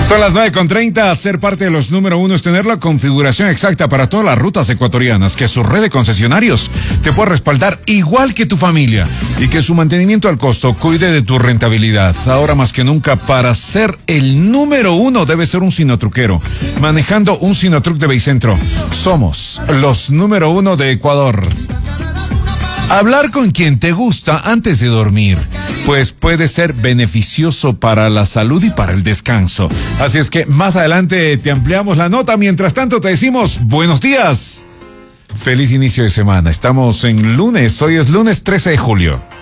Son las 9:30. Ser parte de los número uno es tener la configuración exacta para todas las rutas ecuatorianas, que su red de concesionarios te pueda respaldar igual que tu familia y que su mantenimiento al costo cuide de tu rentabilidad. Ahora más que nunca, para ser el número uno debe ser un sinotruquero, manejando un sinotruc de Bicentro. Somos los número uno de Ecuador. Hablar con quien te gusta antes de dormir, pues puede ser beneficioso para la salud y para el descanso. Así es que más adelante te ampliamos la nota. Mientras tanto te decimos buenos días. Feliz inicio de semana. Estamos en lunes. Hoy es lunes 13 de julio.